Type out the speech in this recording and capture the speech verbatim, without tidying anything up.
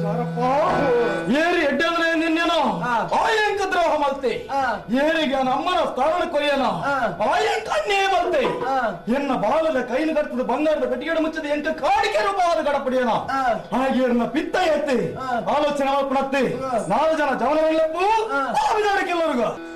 ಏರಿ ಎಡ್ಡಂದ್ರೆ ನಿನ್ನೇನೋ ಆಯಂಕ ದ್ರೋಹ ಮಲ್ತೆ ಏರಿಗೆ ಅಮ್ಮನ ಸ್ಥಾನ ಕೊಯ್ಯನೋ ಆಯಂಕ ಅನ್ನೇ ಮಲ್ತೆ ಎನ್ನ ಬಾಲದ ಕೈನ ಕರ್ತದ ಬಂಗಾರದ ಕಟ್ಟಿಗೆ ಮುಚ್ಚದ ಎಂಕ ಕಾಡಿಕೆ ರೂಪವಾದ ಗಡಪಡಿಯನೋ ಹಾಗೆ ಎನ್ನ ಪಿತ್ತ ಎತ್ತಿ ಆಲೋಚನೆ ಮಾಡ್ಕೊಳತ್ತೆ ನಾಲ್ಕು ಜನ ಜವನವೆಲ್ಲಪ್ಪು ಕೆಲವರಿಗೂ